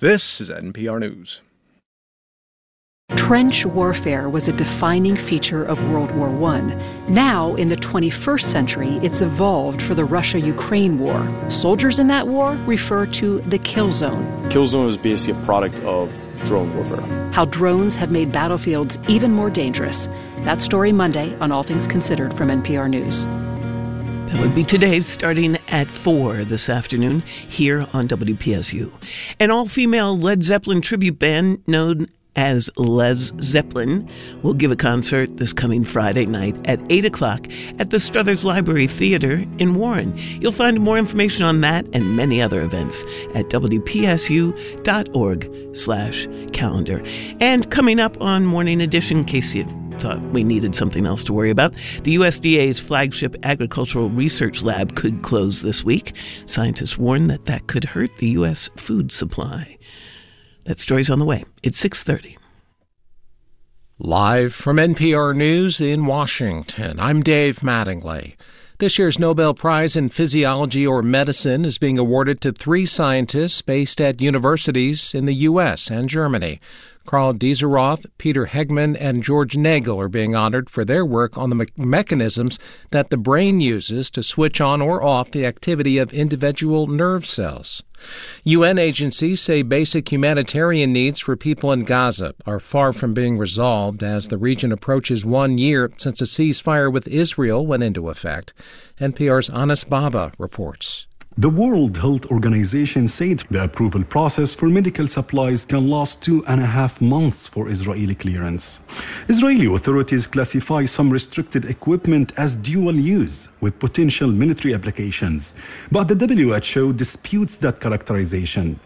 This is NPR News. Trench warfare was a defining feature of World War I. Now, in the 21st century, it's evolved for the Russia-Ukraine war. Soldiers in that war refer to the kill zone. Kill zone is basically a product of drone warfare. How drones have made battlefields even more dangerous. That story Monday on All Things Considered from NPR News. That would be today, starting at 4 this afternoon here on WPSU. An all-female Led Zeppelin tribute band known as Les Zeppelin will give a concert this coming Friday night at 8 o'clock at the Struthers Library Theater in Warren. You'll find more information on that and many other events at wpsu.org/calendar. And coming up on Morning Edition, in case you thought we needed something else to worry about, the USDA's flagship agricultural research lab could close this week. Scientists warn that could hurt the U.S. food supply. That story's on the way. It's 6:30. Live from NPR News in Washington, I'm Dave Mattingly. This year's Nobel Prize in Physiology or Medicine is being awarded to 3 scientists based at universities in the U.S. and Germany. Karl Dieseroth, Peter Hegman, and George Nagel are being honored for their work on the mechanisms that the brain uses to switch on or off the activity of individual nerve cells. UN agencies say basic humanitarian needs for people in Gaza are far from being resolved as the region approaches 1 year since a ceasefire with Israel went into effect. NPR's Anas Baba reports. The World Health Organization said the approval process for medical supplies can last 2.5 months for Israeli clearance. Israeli authorities classify some restricted equipment as dual use with potential military applications, but the WHO disputes that characterization.